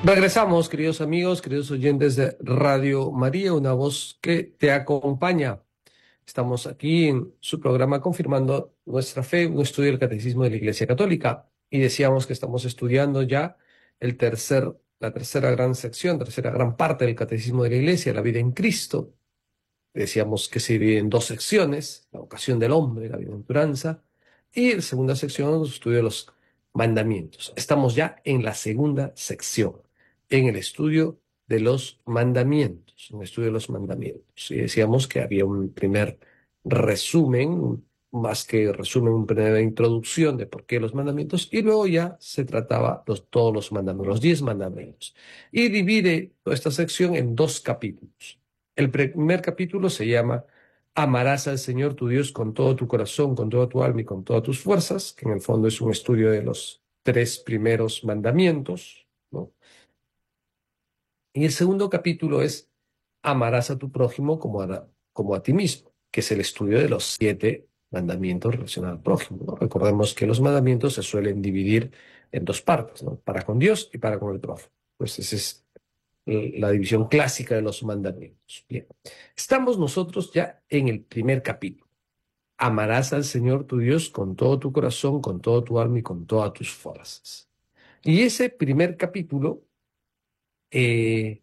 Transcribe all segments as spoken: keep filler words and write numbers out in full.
Regresamos, queridos amigos, queridos oyentes de Radio María, una voz que te acompaña. Estamos aquí en su programa confirmando nuestra fe, un estudio del Catecismo de la Iglesia Católica. Y decíamos que estamos estudiando ya el tercer, la tercera gran sección, tercera gran parte del Catecismo de la Iglesia, la vida en Cristo. Decíamos que se divide en dos secciones, la vocación del hombre, la bienaventuranza, y la segunda sección, el estudio de los mandamientos. Estamos ya en la segunda sección, en el estudio de los mandamientos, en el estudio de los mandamientos. Y decíamos que había un primer resumen, más que resumen, una primera introducción de por qué los mandamientos, y luego ya se trataba los, todos los mandamientos, los diez mandamientos. Y divide toda esta sección en dos capítulos. El primer capítulo se llama Amarás al Señor tu Dios con todo tu corazón, con toda tu alma y con todas tus fuerzas, que en el fondo es un estudio de los tres primeros mandamientos, ¿no? Y el segundo capítulo es Amarás a tu prójimo como a, como a ti mismo, que es el estudio de los siete mandamientos relacionados al prójimo, ¿no? Recordemos que los mandamientos se suelen dividir en dos partes, ¿no? Para con Dios y para con el prójimo. Pues ese es la división clásica de los mandamientos. Bien, estamos nosotros ya en el primer capítulo. Amarás al Señor tu Dios con todo tu corazón, con toda tu alma y con todas tus fuerzas. Y ese primer capítulo eh,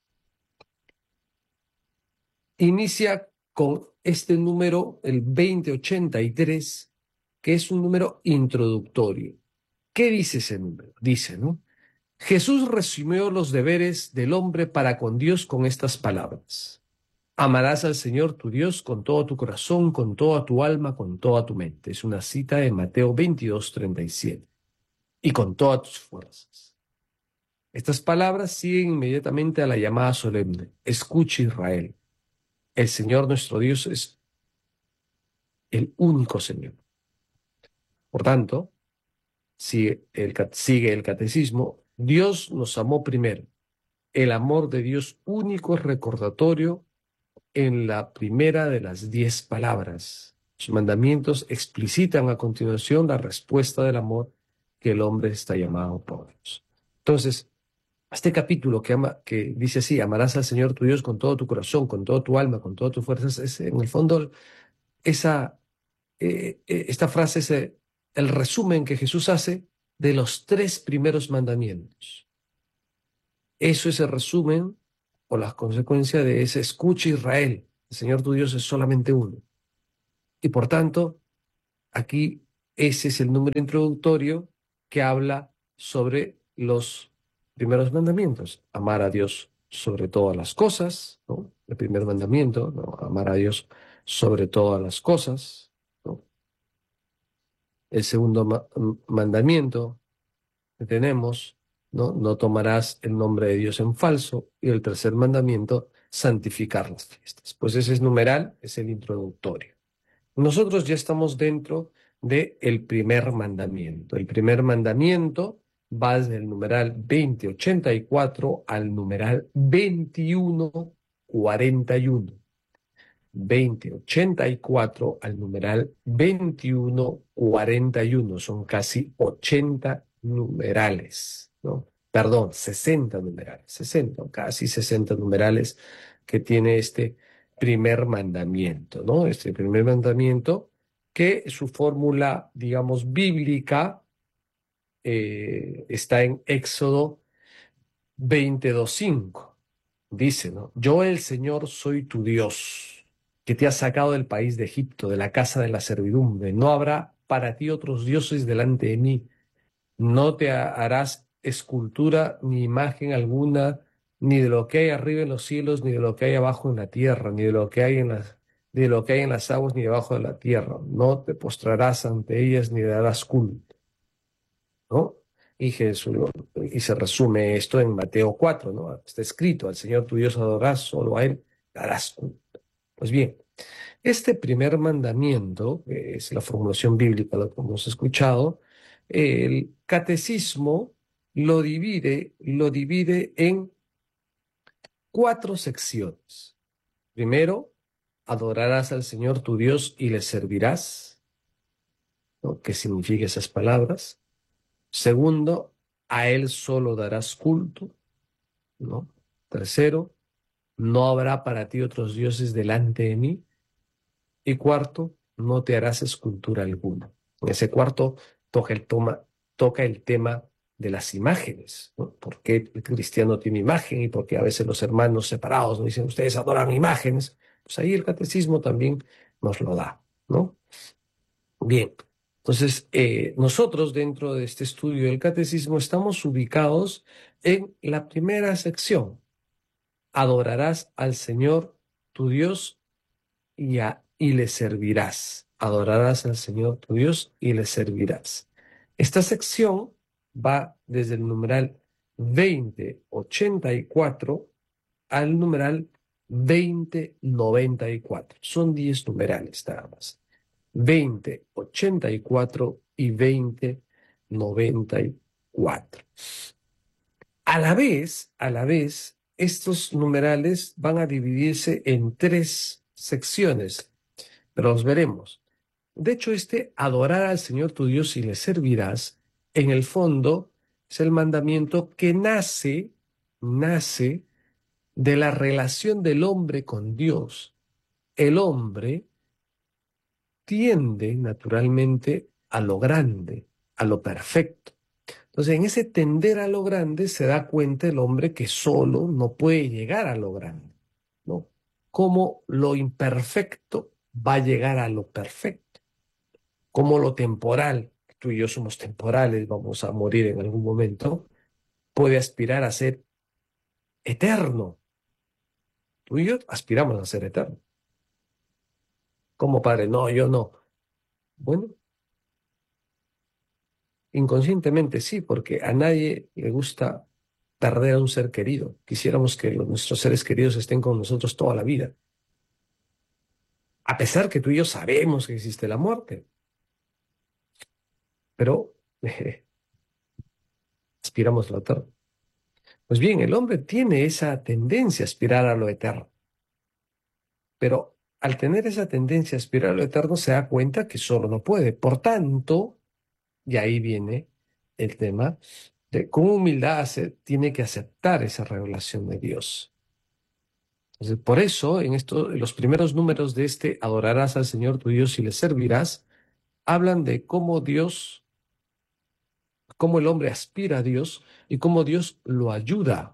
inicia con este número, el veinte ochenta y tres, que es un número introductorio. ¿Qué dice ese número? Dice, ¿no? Jesús resumió los deberes del hombre para con Dios con estas palabras. Amarás al Señor tu Dios con todo tu corazón, con toda tu alma, con toda tu mente. Es una cita de Mateo veintidós treinta y siete. Y con todas tus fuerzas. Estas palabras siguen inmediatamente a la llamada solemne. Escucha, Israel. El Señor nuestro Dios es el único Señor. Por tanto, sigue el, sigue el catecismo, Dios nos amó primero. El amor de Dios único es recordatorio en la primera de las diez palabras. Sus mandamientos explicitan a continuación la respuesta del amor que el hombre está llamado por Dios. Entonces, este capítulo que, ama, que dice así, amarás al Señor tu Dios con todo tu corazón, con toda tu alma, con todas tus fuerzas, es en el fondo esa, eh, eh, esta frase es eh, el resumen que Jesús hace de los tres primeros mandamientos. Eso es el resumen o las consecuencias de ese escucha, Israel. El Señor tu Dios es solamente uno. Y por tanto, aquí ese es el número introductorio que habla sobre los primeros mandamientos. Amar a Dios sobre todas las cosas, ¿no? El primer mandamiento, ¿no? Amar a Dios sobre todas las cosas, ¿no? El segundo ma mandamiento que tenemos, ¿no? No tomarás el nombre de Dios en falso. Y el tercer mandamiento, santificar las fiestas. Pues ese es numeral, es el introductorio. Nosotros ya estamos dentro del primer mandamiento. El primer mandamiento va desde el numeral veinte ochenta y cuatro al numeral veintiuno cuarenta y uno. veinte ochenta y cuatro al numeral veintiuno cuarenta y uno. Son casi ochenta numerales, ¿no? Perdón, sesenta numerales, sesenta, casi sesenta numerales que tiene este primer mandamiento, ¿no? Este primer mandamiento que su fórmula, digamos, bíblica eh, está en Éxodo veintidós cinco. Dice, ¿no? Yo el Señor soy tu Dios, que te ha sacado del país de Egipto, de la casa de la servidumbre. No habrá para ti otros dioses delante de mí. No te harás escultura ni imagen alguna, ni de lo que hay arriba en los cielos, ni de lo que hay abajo en la tierra, ni de lo que hay en las, ni de lo que hay en las aguas, ni debajo de la tierra. No te postrarás ante ellas, ni le darás culto, ¿no? Y, Jesús, y se resume esto en Mateo cuatro, ¿no? Está escrito, al Señor tu Dios adorarás, solo a Él darás culto. Pues bien, este primer mandamiento, que es la formulación bíblica, lo que hemos escuchado, el catecismo lo divide, lo divide en cuatro secciones. Primero, adorarás al Señor tu Dios y le servirás, ¿no? ¿Qué significan esas palabras? Segundo, a Él solo darás culto. ¿no? Tercero, no habrá para ti otros dioses delante de mí. Y cuarto, no te harás escultura alguna. En ese cuarto toca el, toma, toca el tema de las imágenes, ¿no? ¿Por qué el cristiano tiene imagen y por qué a veces los hermanos separados nos dicen, ustedes adoran imágenes? Pues ahí el catecismo también nos lo da, ¿no? Bien, entonces eh, nosotros dentro de este estudio del catecismo estamos ubicados en la primera sección. Adorarás al Señor tu Dios y, a- y le servirás. Adorarás al Señor tu Dios y le servirás. Esta sección va desde el numeral veinte ochenta y cuatro al numeral veinte noventa y cuatro. Son diez numerales nada más. veinte ochenta y cuatro y veinte noventa y cuatro. A la vez, a la vez, estos numerales van a dividirse en tres secciones, pero los veremos. De hecho, este adorar al Señor tu Dios y le servirás, en el fondo, es el mandamiento que nace, nace de la relación del hombre con Dios. El hombre tiende naturalmente a lo grande, a lo perfecto. Entonces, en ese tender a lo grande se da cuenta el hombre que solo no puede llegar a lo grande, ¿no? Cómo lo imperfecto va a llegar a lo perfecto, cómo lo temporal, tú y yo somos temporales, vamos a morir en algún momento, puede aspirar a ser eterno. Tú y yo aspiramos a ser eterno. Como padre, no, yo no. Bueno, inconscientemente sí, porque a nadie le gusta perder a un ser querido. Quisiéramos que los- nuestros seres queridos estén con nosotros toda la vida. A pesar que tú y yo sabemos que existe la muerte, pero eh, aspiramos a lo eterno. Pues bien, el hombre tiene esa tendencia a aspirar a lo eterno, pero al tener esa tendencia a aspirar a lo eterno se da cuenta que solo no puede. Por tanto, y ahí viene el tema de con humildad se tiene que aceptar esa revelación de Dios. Entonces, por eso, en esto, en los primeros números de este adorarás al Señor tu Dios y le servirás, hablan de cómo Dios, cómo el hombre aspira a Dios y cómo Dios lo ayuda.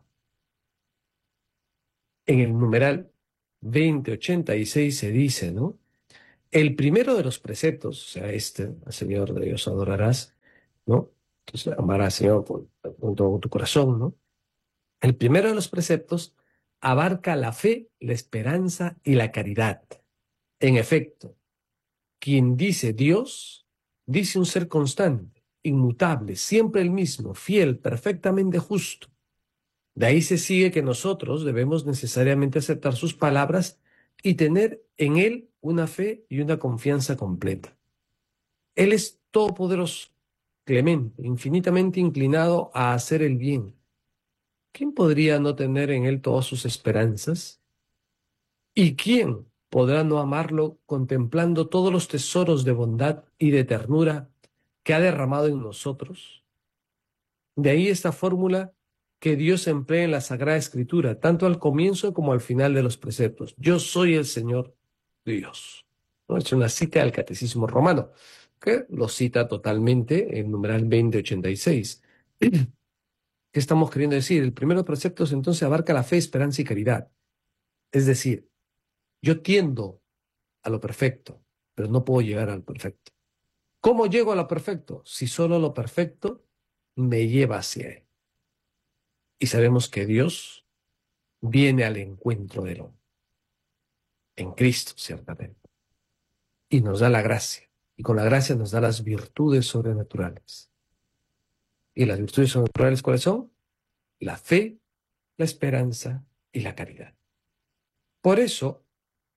En el numeral veinte ochenta y seis se dice, ¿no? El primero de los preceptos, o sea, este, al Señor de Dios adorarás, ¿no? Entonces, amarás al Señor con, con todo tu corazón, ¿no? El primero de los preceptos abarca la fe, la esperanza y la caridad. En efecto, quien dice Dios, dice un ser constante, inmutable, siempre el mismo, fiel, perfectamente justo. De ahí se sigue que nosotros debemos necesariamente aceptar sus palabras y tener en Él una fe y una confianza completa. Él es todopoderoso, clemente, infinitamente inclinado a hacer el bien. ¿Quién podría no tener en Él todas sus esperanzas? ¿Y quién podrá no amarlo contemplando todos los tesoros de bondad y de ternura que ha derramado en nosotros? De ahí esta fórmula que Dios emplea en la Sagrada Escritura, tanto al comienzo como al final de los preceptos. Yo soy el Señor Dios. ¿No? Es una cita del Catecismo Romano, que lo cita totalmente en numeral veinte ochenta y seis. ¿Qué estamos queriendo decir? El primero de preceptos entonces abarca la fe, esperanza y caridad. Es decir, yo tiendo a lo perfecto, pero no puedo llegar al perfecto. ¿Cómo llego a lo perfecto? Si solo lo perfecto me lleva hacia Él. Y sabemos que Dios viene al encuentro del hombre, en Cristo, ciertamente, y nos da la gracia. Y con la gracia nos da las virtudes sobrenaturales. ¿Y las virtudes sobrenaturales cuáles son? La fe, la esperanza y la caridad. Por eso,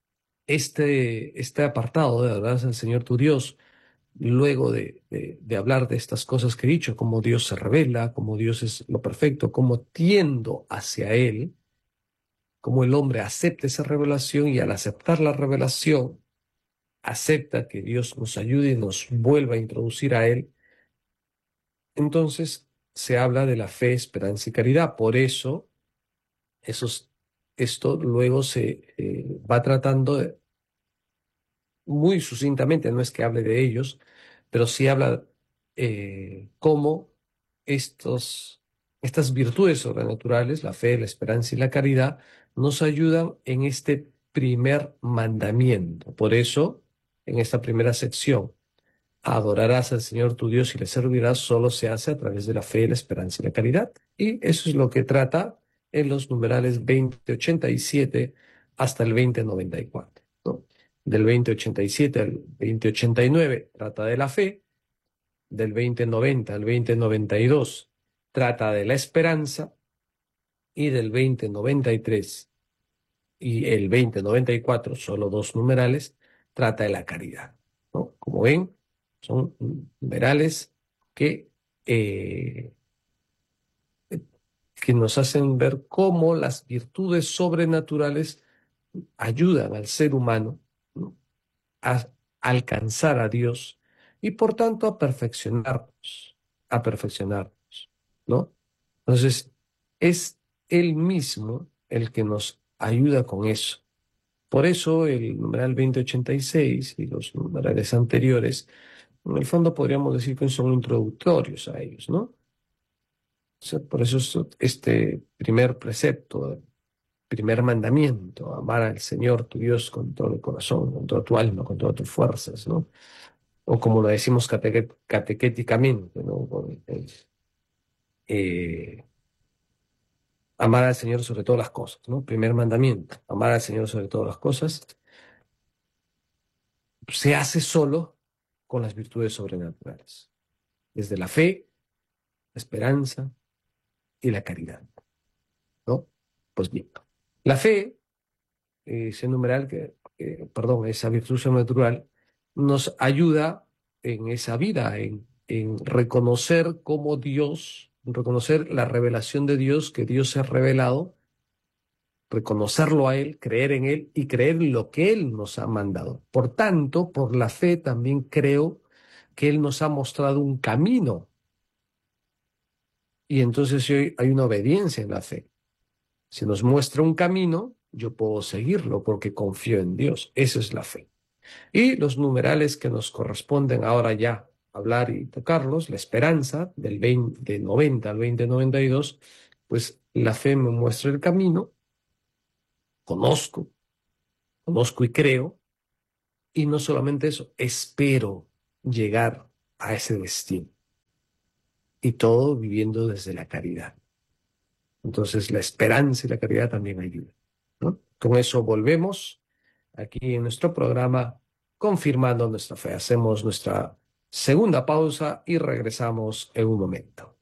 este, este apartado de adorar al Señor tu Dios, luego de, de, de hablar de estas cosas que he dicho, cómo Dios se revela, cómo Dios es lo perfecto, cómo tiendo hacia Él, cómo el hombre acepta esa revelación y al aceptar la revelación, acepta que Dios nos ayude y nos vuelva a introducir a Él, entonces se habla de la fe, esperanza y caridad. Por eso Esos, esto luego se eh, va tratando de- muy sucintamente, no es que hable de ellos, pero sí habla eh, cómo estos, estas virtudes sobrenaturales, la fe, la esperanza y la caridad, nos ayudan en este primer mandamiento. Por eso, en esta primera sección, adorarás al Señor tu Dios y le servirás, solo se hace a través de la fe, la esperanza y la caridad. Y eso es lo que trata en los numerales veinte ochenta y siete hasta el veinte noventa y cuatro, ¿no? Del veinte ochenta y siete al veinte ochenta y nueve trata de la fe, del veinte noventa al veinte noventa y dos trata de la esperanza, y del veinte noventa y tres y el veinte noventa y cuatro, solo dos numerales, trata de la caridad, ¿no? Como ven, son numerales que, eh, que nos hacen ver cómo las virtudes sobrenaturales ayudan al ser humano, ¿no?, a alcanzar a Dios y por tanto a perfeccionarnos, a perfeccionarnos, ¿no? Entonces, es Él mismo el que nos ayuda con eso. Por eso el numeral veinte ochenta y seis y los numerales anteriores, en el fondo podríamos decir que son introductorios a ellos, ¿no? O sea, por eso es este primer precepto, primer mandamiento, amar al Señor tu Dios con todo el corazón, con toda tu alma, con todas tus fuerzas, ¿no? O como lo decimos cateque- catequéticamente, ¿no? Con el, eh, amar al Señor sobre todas las cosas, ¿no? Primer mandamiento, amar al Señor sobre todas las cosas, se hace solo con las virtudes sobrenaturales, desde la fe, la esperanza y la caridad, ¿no? Pues bien, la fe, eh, ese numeral que, eh, perdón, esa virtud sobrenatural, nos ayuda en esa vida, en, en reconocer cómo Dios, reconocer la revelación de Dios, que Dios se ha revelado, reconocerlo a Él, creer en Él y creer en lo que Él nos ha mandado. Por tanto, por la fe también creo que Él nos ha mostrado un camino, y entonces si hoy hay una obediencia en la fe. Si nos muestra un camino, yo puedo seguirlo porque confío en Dios. Eso es la fe. Y los numerales que nos corresponden ahora ya hablar y tocarlos, la esperanza del veinte noventa al veinte noventa y dos, pues la fe me muestra el camino, conozco, conozco y creo, y no solamente eso, espero llegar a ese destino, y todo viviendo desde la caridad. Entonces la esperanza y la caridad también ayudan, ¿no? Con eso volvemos aquí en nuestro programa confirmando nuestra fe. Hacemos nuestra segunda pausa y regresamos en un momento.